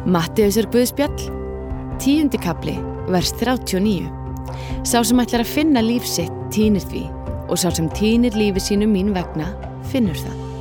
Matteusar guðspjall, 10. kafli, vers 39. Sá sem ætlar að finna líf sitt tínir því, og sá sem tínir lífi sínu mín vegna finnur það.